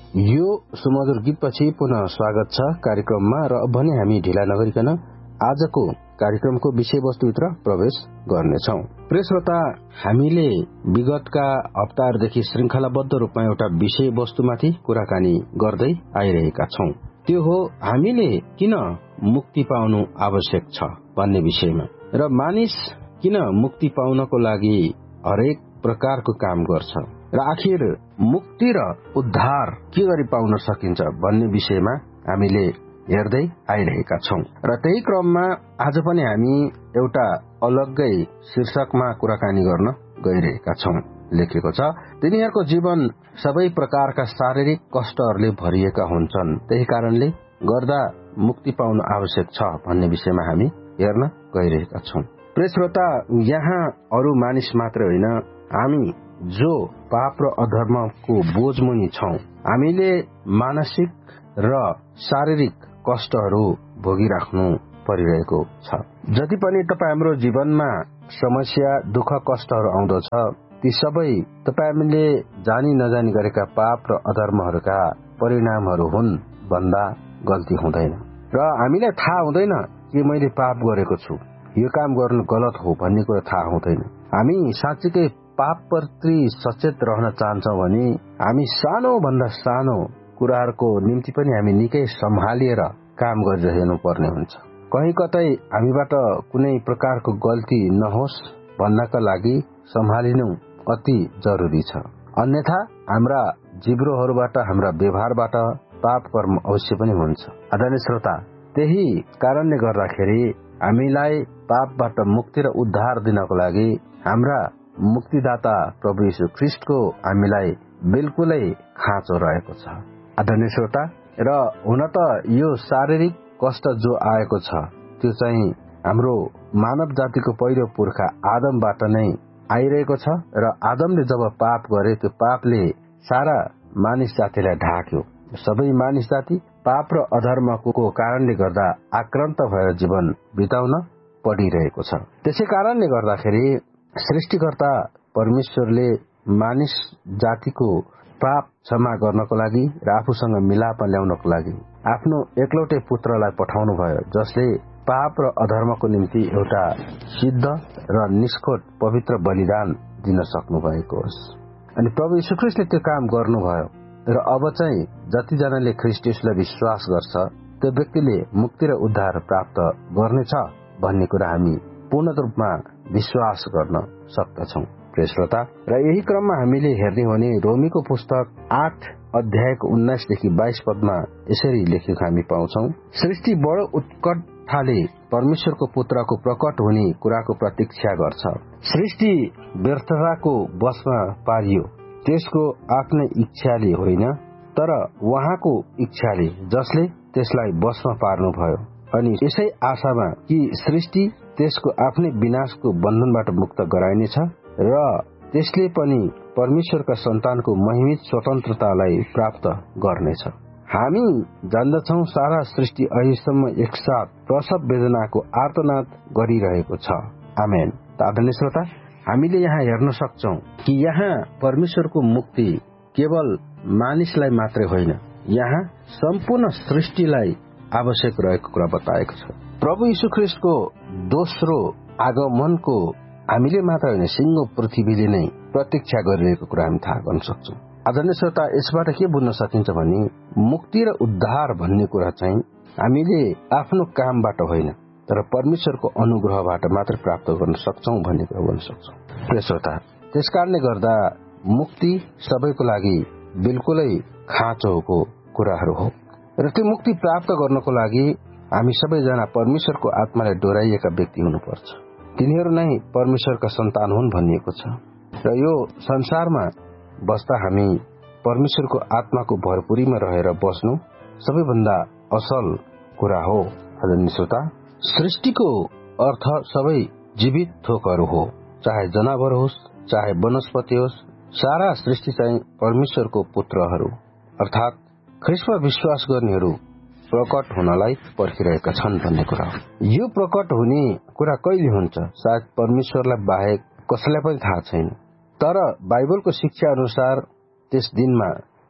यो सुमधुर गीतपछि पुनः स्वागत छ कार्यक्रममा र अब भने हामी ढिला नगरिकन आजको कार्यक्रमको विषयवस्तुभित्र प्रवेश गर्नेछौं। प्रिय श्रोता, हामीले विगतका हप्ताहरूदेखि श्रृंखलाबद्ध रूपमा एउटा विषयवस्तुमाथि कुराकानी गर्दै आइरहेका छौं। त्यो हो हामीले किन मुक्ति पाउनु आवश्यक छ भन्ने विषयमा र मानिस किन मुक्ति पाउनको लागि हरेक प्रकारको काम गर्छ र आखिर मुक्ति र उद्धार के गरी पाउन सकिन्छ भन्ने विषयमा हामीले हेर्दै आइरहेका छौं र त्यही क्रममा आज पनि हामी एउटा अलग्गै शीर्षकमा कुराकानी गर्न गइरहेका छौं। लेखेको छ, तिनीहरूको जीवन सबै प्रकारका शारीरिक कष्टहरूले भरिएका हुन्छन्, त्यही कारणले गर्दा मुक्ति पाउन आवश्यक छ भन्ने विषयमा हामी हेर्न गइरहेका छौं। प्रिय श्रोता, यहाँ अरू मानिस मात्र होइन, हामी जो पाप र अधर्मको बोझमुनि छौं, हामीले मानसिक र शारीरिक कष्टहरू भोगिराख्नु परिरहेको छ। जति पनि तपाईँ हाम्रो जीवनमा समस्या, दुःख, कष्टहरू आउँदछ, ती सबै तपाईँ जानी नजानी गरेका पाप र अधर्महरूका परिणामहरू हुन् भन्दा गल्ती हुँदैन। र हामीलाई थाहा हुँदैन कि मैले पाप गरेको छु, यो काम गर्नु गलत हो भन्ने कुरा थाहा हुँदैन। हामी साँच्चीकै पापप्रति सचेत रहन चाहन्छौं भने हामी सानो भन्दा सानो कुराहरूको निम्ति पनि हामी निकै सम्हालिएर काम गरिरहनु पर्ने हुन्छ। कहीँ कतै हामीबाट कुनै प्रकारको गल्ती नहोस् भन्नका लागि सम्हालिनु अति जरुरी छ। अन्यथा हाम्रा जिब्रोहरूबाट, हाम्रा व्यवहारबाट पाप कर्म अवश्य पनि हुन्छ। आदरणीय श्रोता, त्यही कारणले गर्दाखेरि हामीलाई पापबाट मुक्ति र उद्धार दिनको लागि हाम्रा मुक्तिदाता प्रभु यीशु ख्रीष्टको हामीलाई बिल्कुलै खाँचो रहेको छ। आदरणीय श्रोता, र हुन त यो शारीरिक कष्ट जो आएको छ त्यो चाहिँ हाम्रो मानव जातिको पहिलो पुर्खा आदमबाट नै आइरहेको छ र आदमले जब पाप गरे त्यो पापले सारा मानिस जातिलाई ढाक्यो। सबै मानिस जाति पाप र अधर्मको कारणले गर्दा आक्रान्त भएर जीवन बिताउन पडिरहेको छ। त्यसै कारणले गर्दाखेरि सृष्टिकर्ता परमेश्वरले मानिस जातिको पाप क्षमा गर्नको लागि र आफूसँग मिलाप ल्याउनको लागि आफ्नो एकलौटे पुत्रलाई पठाउनु भयो, जसले पाप र अधर्मको निम्ति एउटा सिद्ध र निष्कट पवित्र बलिदान दिन सक्नु भएको होस्। अनि प्रभु यीशु ख्रीष्टले त्यो काम गर्नुभयो र अब चाहिँ जतिजनाले ख्रीष्ट येशूलाई विश्वास गर्छ त्यो व्यक्तिले मुक्ति र उद्धार प्राप्त गर्नेछ भन्ने कुरा हामी पूर्ण रूपमा विश्वास गर्न सक्दछौं। प्रिय श्रोता, र यही क्रममा हामीले हेर्ने हो भने रोमीको पुस्तक 8 अध्यायको 19 देखि 22 पदमा यसरी लेखेको हामी पाउँछौं, सृष्टि बडो उत्कण्ठाले परमेश्वरको पुत्रको प्रकट हुने कुराको प्रतीक्षा गर्छ। सृष्टि व्यर्थताको वशमा पारियो, त्यसको आफ्नै इच्छाले होइन तर उहाँको इच्छाले, जसले त्यसलाई वशमा पार्नुभयो। अनि यसै आशामा कि सृष्टि त्यसको आफ्नै विनाशको बन्धनबाट मुक्त गराइनेछ र त्यसले पनि परमेश्वरका सन्तानको महिमित स्वतन्त्रतालाई प्राप्त गर्नेछ। हामी जान्दछौं सारा सृष्टि अहिलेसम्म एकसाथ प्रसव वेदनाको आर्तनाद गरिरहेको छ। आमेन। आदरणीय श्रोता, हामीले यहाँ हेर्न सक्छौं कि यहाँ परमेश्वरको मुक्ति केवल मानिसलाई मात्रै होइन, यहाँ सम्पूर्ण सृष्टिलाई आवश्यक रहेको कुरा बताएको छ। प्रभु यीशु ख्रीष्टको दोस्रो आगमनको हामीले मात्र होइन, सिङ्गो पृथ्वीले नै प्रतीक्षा गरिरहेको कुरा हामी थाहा गर्न सक्छौं। आदरणीय श्रोता, यसबाट के बुझ्न सकिन्छ भने मुक्ति र उद्धार भन्ने कुरा चाहिँ हामीले आफ्नो कामबाट होइन तर परमेश्वरको अनुग्रहबाट मात्र प्राप्त गर्न सक्छौं भन्ने कुरा भन्न सक्छौं। प्रिय श्रोता, त्यसकारणले गर्दा मुक्ति सबैको लागि बिल्कुलै खाँचोको कुराहरू हो र त्यो मुक्ति प्राप्त गर्नको लागि हामी सबैजना परमेश्वरको आत्मालाई डोराइएका व्यक्ति हुनुपर्छ। तिनीहरू नै परमेश्वरका सन्तान हुन् भनिएको छ र यो संसारमा बस्दा हामी परमेश्वरको आत्माको भरपुरीमा रहेर बस्नु सबैभन्दा असल कुरा हो। आदरणीय श्रोता, सृष्टिको अर्थ सबै जीवित थोकहरू हो, चाहे जनावर होस् चाहे वनस्पति होस्, सारा सृष्टि चाहिँ परमेश्वरको पुत्रहरू अर्थात ख्रीष्टमा विश्वास गर्नेहरू प्रकट हुनलाई पर्खिरहेका छन् भन्ने कुरा हो। यो प्रकट हुने कुरा कहिले हुन्छ सायद परमेश्वरलाई बाहेक कसैलाई पनि थाहा छैन, तर बाइबलको शिक्षा अनुसार त्यस दिनमा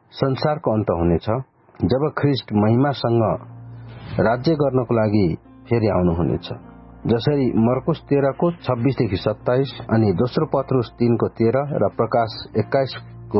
संसारको अन्त हुनेछ, जब ख्रीष्ट महिमासँग राज्य गर्नको लागि फेरि आउनुहुनेछ। जसरी मर्कुस 13 26 देखि 27 अनि दोस्रो पत्रुस 3 13 र प्रकाश 21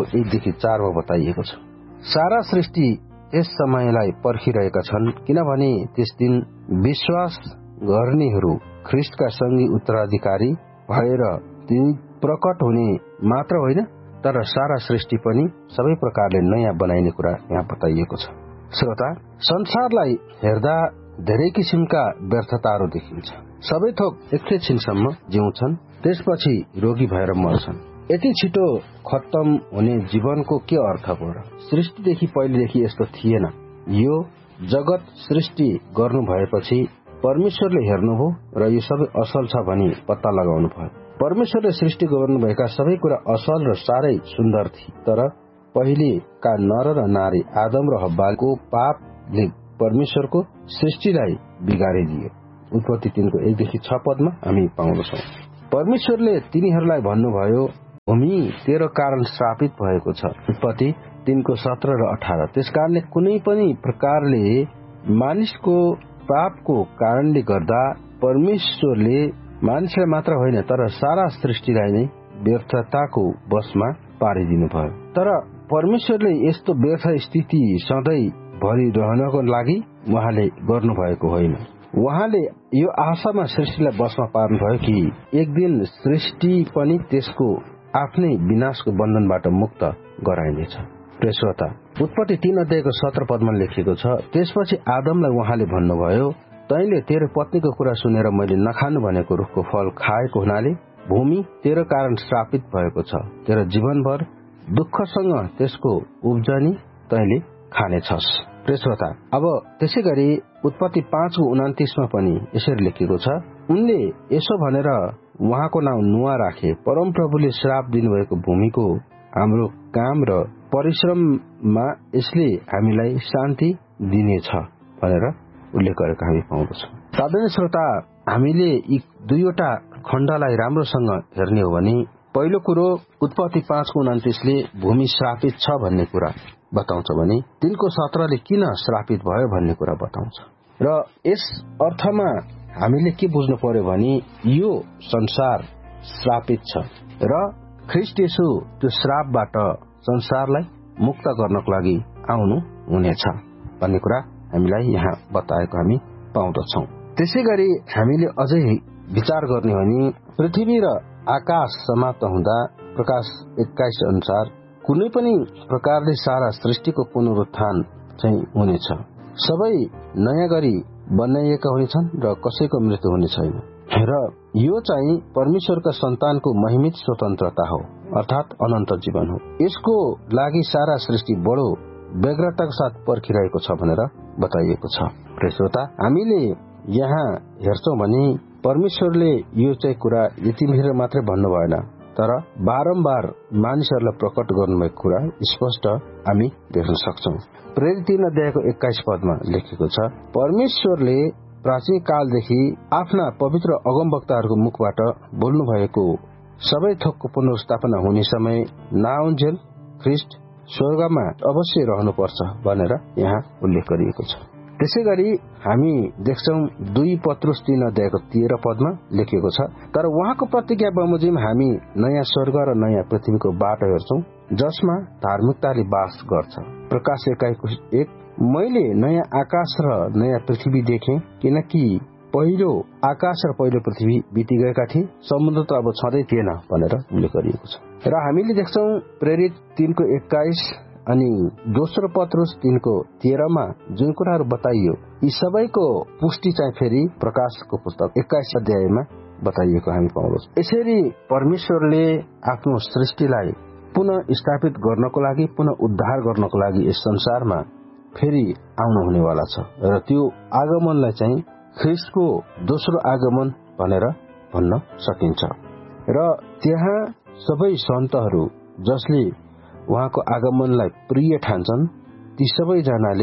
1 4 मा बताइएको छ। सारा सृष्टि यस समयलाई पर्खिरहेका छन्, किनभने त्यस दिन विश्वास गर्नेहरू ख्रीष्टका सँगै उत्तराधिकारी भएर तिनी प्रकट हुने मात्र होइन, तर सारा सृष्टि पनि सबै प्रकारले नयाँ बनाइने कुरा यहाँ बताइएको छ। श्रोता, संसारलाई हेर्दा धेरै किसिमका व्यर्थताहरू देखिन्छ। सबै थोक एकैछिनसम्म जिउँछन्, त्यसपछि रोगी भएर मर्छन्। यति छिटो खत्तम हुने जीवनको के अर्थ हो र? सृष्टिदेखि पहिलेदेखि यस्तो थिएन। यो जगत सृष्टि गर्नु भएपछि परमेश्वरले हेर्नुभयो र यो सबै असल छ भनी पत्ता लगाउनु भयो। परमेश्वरले सृष्टि गर्नुभएका सबै कुरा असल र साह्रै सुन्दर थिए, तर पहिलेका नर र नारी आदम र हव्वाको पापले परमेश्वरको सृष्टिलाई बिगारिदियो। उत्पत्ति 3:1-6 पदमा हामी पाउँदछौँ। परमेश्वरले तिनीहरूलाई भन्नुभयो, भूमि तेरो कारण श्रापित भएको छ। उत्पत्ति 3:17 र 18। त्यसकारणले कुनै पनि प्रकारले मानिसको पापको कारणले गर्दा परमेश्वरले मानिसलाई मात्र होइन तर सारा सृष्टिलाई नै व्यर्थताको वशमा पारिदिनु भयो। तर परमेश्वरले यस्तो व्यर्थ स्थिति सधैँ भरि रहनको लागि उहाँले गर्नुभएको होइन। उहाँले यो आशामा सृष्टिलाई वशमा पार्नुभयो कि एक दिन सृष्टि पनि त्यसको आफ्नै विनाशको बन्धनबाट मुक्त गराइनेछ। प्रिय श्रोता, उत्पत्ति 3:17 पदमा लेखिएको छ, त्यसपछि आदमलाई उहाँले भन्नुभयो, तैँले तेरो पत्नीको कुरा सुनेर मैले नखानु भनेको रुखको फल खाएको हुनाले भूमि तेरो कारण श्रापित भएको छ। तेरो जीवनभर दुःखसँग त्यसको उब्जनी तैँले खानेछस्। प्रिय श्रोता, अब त्यसै गरी उत्पत्ति 5:29 मा पनि यसरी लेखिएको छ, उनले यसो भनेर उहाँको नाउँ नुआ राखे, परमप्रभुले श्राप दिनुभएको भूमिको हाम्रो काम र परिश्रममा यसले हामीलाई शान्ति दिनेछ भनेर उल्लेख गरेको हामी पाउँदछौँ। आदरणीय श्रोता, हामीले यी दुईवटा खण्डलाई राम्रोसँग हेर्ने हो भने पहिलो कुरो उत्पत्ति 5:29ले भूमि श्रापित छ भन्ने कुरा बताउँछ भने 3:17ले किन श्रापित भयो भन्ने कुरा बताउँछ। र यस अर्थमा हामीले के बुझ्नु पर्यो भने यो संसार श्रापित छ र ख्रीष्ट येशू त्यो श्रापबाट संसारलाई मुक्त गर्नको लागि आउनु हुनेछ भन्ने कुरा हामीलाई यहाँ बताएको हामी पाउँदछौँ। त्यसै गरी हामीले अझै विचार गर्ने हो भने पृथ्वी र आकाश समाप्त हुँदा प्रकाश 21 अनुसार कुनै पनि प्रकारले सारा सृष्टिको पुनरुत्थान चाहिँ हुनेछ। सबै नयाँ गरी बनाइएका हुनेछन् र कसैको मृत्यु हुने छैन। र यो चाहिँ परमेश्वरका सन्तानको महिमित स्वतन्त्रता हो, अर्थात अनन्त जीवन हो। यसको लागि सारा सृष्टि बडो व्यग्रताका साथ पर्खिरहेको छ भनेर बताइएको छ। प्रिय श्रोता, हामीले यहाँ हेर्छौं भने परमेश्वरले यो चाहिँ कुरा यतिखेर मात्रै भन्नु भएन, तर बारम्बार मानिसहरूलाई प्रकट गर्नुभएको कुरा स्पष्ट हामी देख्न सक्छौं। प्रेरित 3:21 पदमा लेखेको छ, परमेश्वरले प्राचीन कालदेखि आफ्ना पवित्र अगमवक्ताहरूको मुखबाट बोल्नु भएको सबै थोकको पुनर्स्थापना हुने समय नआउन्जेल ख्रीष्ट स्वर्गमा अवश्य रहनुपर्छ भनेर यहाँ उल्लेख गरिएको छ। त्यसै गरी हामी देख्छौं 2 पत्रुस 3:13 पदमा लेखिएको छ, तर उहाँको प्रतिज्ञा बमोजिम हामी नयाँ स्वर्ग र नयाँ पृथ्वीको बाटो हेर्छौं जसमा धार्मिकताले वास गर्छ। प्रकाश 21:1 मैले नयाँ आकाश र नयाँ पृथ्वी देखेँ, किनकि पहिलो आकाश र पहिलो पृथ्वी बितिगएका थिए, समुद्र त अब छँदै थिएन भनेर उल्लेख गरिएको छ। र हामीले देख्छौं प्रेरित 3:21 अनि दोस्रो पत्रुस 3:13 मा जुन कुराहरू बताइयो यी सबैको पुष्टि चाहिँ फेरि प्रकाशको पुस्तक 21 अध्यायमा बताइएको हामी पाउँदछौँ। यसरी परमेश्वरले आफ्नो सृष्टिलाई पुनः स्थापित गर्नको लागि, पुनः उद्धार गर्नको लागि यस संसारमा फेरि आउनु हुनेवाला छ र त्यो आगमनलाई चाहिँ ख्रीष्टको दोस्रो आगमन भनेर भन्न सकिन्छ। र त्यहाँ सबै सन्तहरू जसले उहाँको आगमनलाई प्रिय ठान्छन् ती सबैजनाले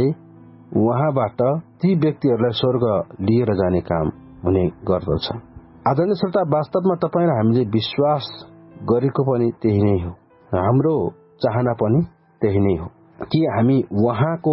उहाँबाट ती व्यक्तिहरूलाई स्वर्ग लिएर जाने काम हुने गर्दछ। आदरणीय श्रोता, वास्तवमा तपाईँ र हामीले विश्वास गरेको पनि त्यही नै हो, हाम्रो चाहना पनि त्यही नै हो। कि हामी उहाँको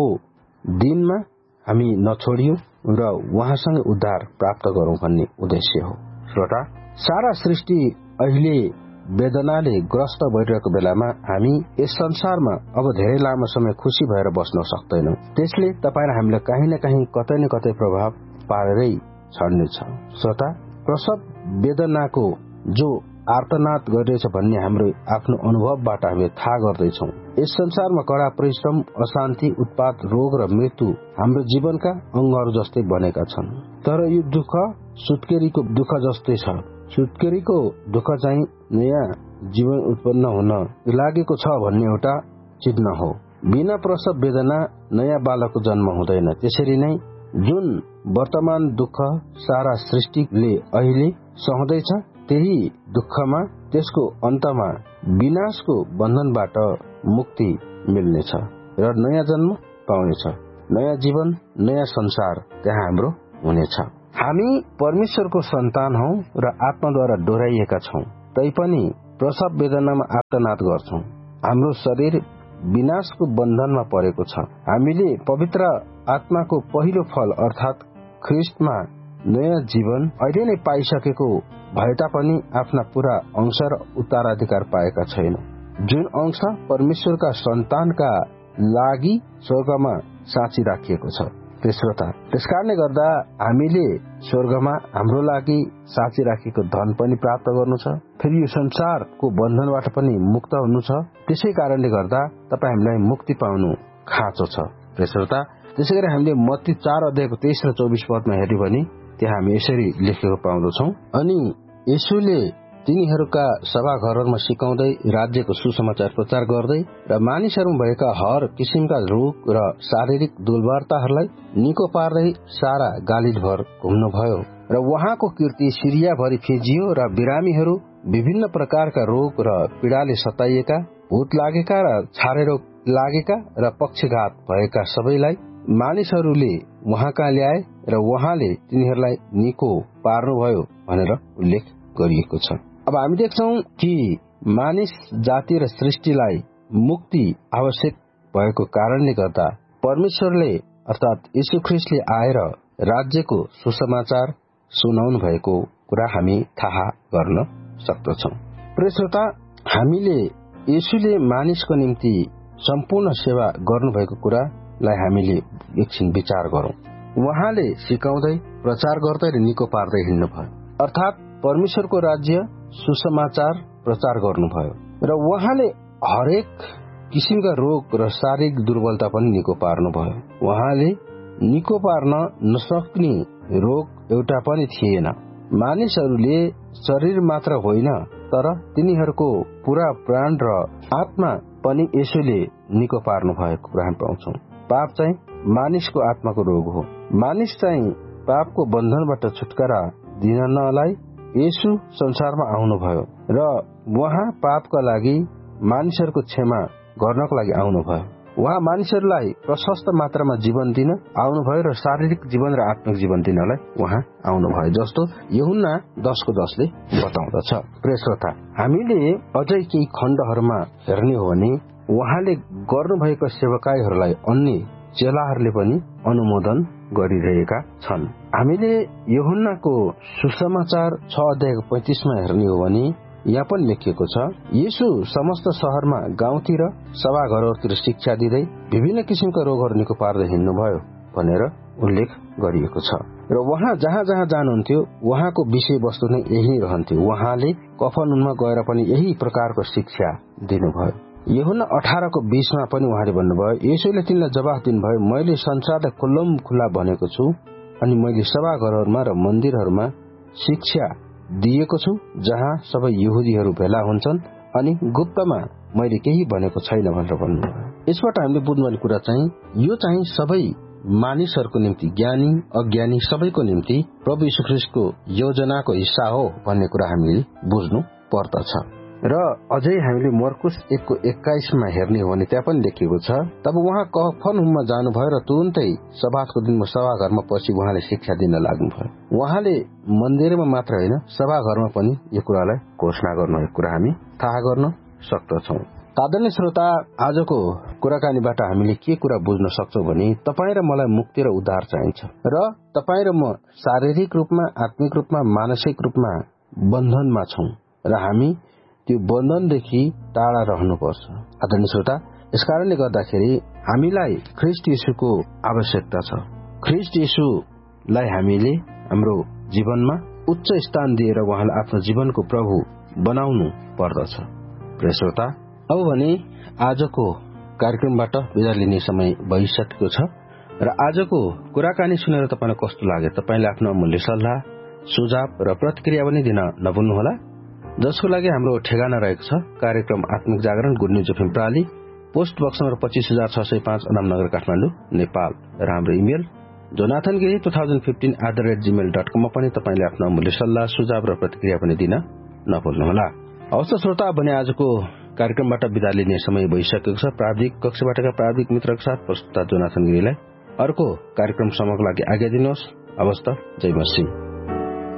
दिनमा हामी नछोडियौं र उहाँसँगै उद्धार प्राप्त गरौं भन्ने उद्देश्य हो। श्रोता, सारा सृष्टि अहिले वेदनाले ग्रस्त भइरहेको बेलामा हामी यस संसारमा अब धेरै लामो समय खुशी भएर बस्न सक्दैनौं। त्यसले तपाईँ र हामीलाई कहीँ न कहीँ कतै न कतै प्रभाव पारेरै छड्नेछ। श्रोता, प्रसव वेदनाको जो आर्तनाद गरिरहेछ भन्ने हाम्रो आफ्नो अनुभवबाट हामीले थाहा गर्दैछौं। यस संसारमा कडा परिश्रम, अशान्ति, उत्पात, रोग र मृत्यु हाम्रो जीवनका अंगहरू जस्तै बनेका छन्। तर यो दुःख सुत्केरीको दुःख जस्तै छ। सुत्केरीको दुःख चाहिँ नयाँ जीवन उत्पन्न हुन लागेको छ भन्ने एउटा चिन्ह हो। बिना प्रसव वेदना नयाँ बालकको जन्म हुँदैन। त्यसरी नै जुन वर्तमान दुःख सारा सृष्टिले अहिले सहँदैछ, त्यही दुःखमा त्यसको अन्तमा विनाशको बन्धनबाट मुक्ति मिल्नेछ र नयाँ जन्म पाउनेछ। नयाँ जीवन, नयाँ संसार त्यहाँ हाम्रो हुनेछ। हामी परमेश्वरको सन्तान हौ र आत्माद्वारा डोराइएका छौं, तैपनि प्रसव वेदनामा आर्तनाद गर्छौं। हाम्रो शरीर विनाशको बन्धनमा परेको छ। हामीले पवित्र आत्माको पहिलो फल अर्थात ख्रिस्टमा नयाँ जीवन अहिले नै पाइसकेको भए तापनि आफ्ना पूरा अंश र उत्तराधिकार पाएका छैनौं। जुन अंश परमेश्वरका सन्तानका लागि स्वर्गमा साँची राखिएको छ। श्रोता, त्यसकारणले गर्दा हामीले स्वर्गमा हाम्रो लागि साँची राखेको धन पनि प्राप्त गर्नु छ, फेरि यो संसारको बन्धनबाट पनि मुक्त हुनु छ। त्यसै कारणले गर्दा तपाईँ हामीलाई मुक्ति पाउनु खाँचो छ। श्रोता, त्यसैगरी हामीले मत्ती 4 अध्यायको 23 र 24 पदमा हेर्यो भने त्यहाँ हामी यसरी लेखेको पाउँदछौं। अनि येशूले तिनीहरूका सभाघरहरूमा सिकाउँदै राज्यको सुसमाचार प्रचार गर्दै र मानिसहरूमा भएका हर किसिमका रोग र शारीरिक दुर्बलताहरूलाई निको पार्दै सारा गालीलभर घुम्नुभयो र उहाँको कीर्ति सिरियाभरि फिजियो र बिरामीहरू, विभिन्न प्रकारका रोग र पीडाले सताइएका, भूत लागेका र छारे रोग लागेका र पक्षघात भएका सबैलाई मानिसहरूले उहाँ कहाँ ल्याए र उहाँले तिनीहरूलाई निको पार्नुभयो भनेर उल्लेख गरिएको छ। अब हामी देख्छौं कि मानिस जाति र सृष्टिलाई मुक्ति आवश्यक भएको कारणले गर्दा परमेश्वरले अर्थात यीशु ख्रिस्टले आएर राज्यको सुसमाचार सुनाउनु भएको कुरा हामी थाहा गर्न सक्दछौं। प्रिय श्रोता, हामीले येशूले मानिसको निम्ति सम्पूर्ण सेवा गर्नुभएको कुरालाई हामीले एकछिन विचार गरौं। उहाँले सिकाउँदै, प्रचार गर्दै र निको पार्दै हिँड्नुभयो, अर्थात परमेश्वरको राज्य सुसमाचार प्रचार गर्नुभयो र उहाँले हरेक किसिमका रोग र शारीरिक दुर्बलता पनि निको पार्नुभयो। उहाँले निको पार्न नसक्ने रोग एउटा पनि थिएन। मानिसहरूले शरीर मात्र होइन तर तिनीहरूको पूरा प्राण र आत्मा पनि येशूले निको पार्नु भएको कुरा हामी पाउँछौं। पाप चाहिँ मानिसको आत्माको रोग हो। मानिस चाहिँ पापको बन्धनबाट छुटकारा दिनलाई येशू संसारमा आउनुभयो र उहाँ पापका लागि मानिसहरूको क्षमा गर्नको लागि आउनुभयो। उहाँ मानिसहरूलाई प्रशस्त मात्रामा जीवन दिन आउनुभयो र शारीरिक जीवन र आत्मिक जीवन दिनलाई उहाँ आउनुभयो, जस्तो यूहन्ना 10:10 ले बताउँदछ। प्रिय श्रोता, हामीले अझै केही खण्डहरूमा हेर्ने हो भने उहाँले गर्नुभएका सेवकाईहरूलाई अन्य चेलाहरूले पनि अनुमोदन गरिरहेका छन्। हामीले यूहन्नाको सुसमाचार 6 अध्यायको 35 मा हेर्ने हो भने यहाँ पनि लेखिएको छ, येशू समस्त शहरमा, गाउँतिर, सभाघरहरूतिर शिक्षा दिँदै विभिन्न किसिमका रोगहरू निको पार्दै हिँड्नुभयो भनेर उल्लेख गरिएको छ। र उहाँ जहाँ जहाँ जानुहुन्थ्यो उहाँको विषय वस्तु नै यही रहन्थ्यो। उहाँले कफरनहुममा गएर पनि यही प्रकारको शिक्षा दिनुभयो। यूहन्ना 18:20 मा पनि उहाँले भन्नुभयो, येशूले तिनलाई जवाफ दिनुभयो, मैले संसारलाई खुल्लम खुल्ला भनेको छु अनि मैले सभाघरहरूमा र मन्दिरहरूमा शिक्षा दिएको छु जहाँ सबै यहुदीहरू भेला हुन्छन् अनि गुप्तमा मैले केही भनेको छैन भनेर भन्नुभयो। यसबाट हामीले बुझ्नुपर्ने कुरा चाहिँ यो चाहिँ सबै मानिसहरूको निम्ति, ज्ञानी अज्ञानी सबैको निम्ति प्रभु यीशु ख्रीष्टको योजनाको हिस्सा हो भन्ने कुरा हामीले बुझ्नु पर्दछ। र अझै हामीले मर्कुस 1:21 मा हेर्ने हो भने त्यहाँ पनि लेखिएको छ, तब उहाँ कफरनहुममा जानुभयो र तुरुन्तै सब्बातको दिनमा सभाघरमा पछि उहाँले शिक्षा दिन लाग्नुभयो। उहाँले मन्दिरमा मात्र होइन सभाघरमा पनि यो कुरालाई घोषणा गर्नुभएको कुरा हामी थाहा गर्न सक्दछौं। आदरणीय श्रोता, आजको कुराकानीबाट हामीले के कुरा बुझ्न सक्छौं भने तपाईँ र मलाई मुक्ति र उद्धार चाहिन्छ र तपाईँ र म शारीरिक रूपमा, आत्मिक रूपमा, मानसिक रूपमा बन्धनमा छौं र हामी त्यो बन्धनदेखि टाढा रहनुपर्छ। आदरणीय श्रोता, यसकारणले गर्दाखेरि हामीलाई ख्रीष्ट येशूको आवश्यकता छ। ख्रीष्ट येशूलाई हामीले हाम्रो जीवनमा उच्च स्थान दिएर उहाँलाई आफ्नो जीवनको प्रभु बनाउनु पर्दछ। प्रिय श्रोता, अब भने आजको कार्यक्रमबाट बिदा लिने समय भइसकेको छ र आजको कुराकानी सुनेर तपाईलाई कस्तो लाग्यो? तपाईले आफ्नो अमूल्य सल्लाह, सुझाव र प्रतिक्रिया पनि दिन नभुल्नुहोला, जसको लागि हाम्रो ठेगाना रहेको छ कार्यक्रम आत्मिक जागरण good news FM प्राली, post box number 25605 Anamnagar Kathmandu Nepal र हाम्रो इमेल jonathanगिरी2015@gmail.com मा पनि तपाईले आफ्नो अमूल्य सल्लाह, सुझाव र प्रतिक्रिया पनि दिन नभुल्नुहोला। अवश्य श्रोता, भने आजको कार्यक्रमबाट बिदा लिने समय भइसकेको छ। प्राविधिक कक्षबाटका प्राविधिक मित्रका साथ प्रस्तुता जोनाथन गिरीलाई अर्को कार्यक्रमसम्मको लागि आज्ञा दिनुहोस्। अवश्य जय मसीह।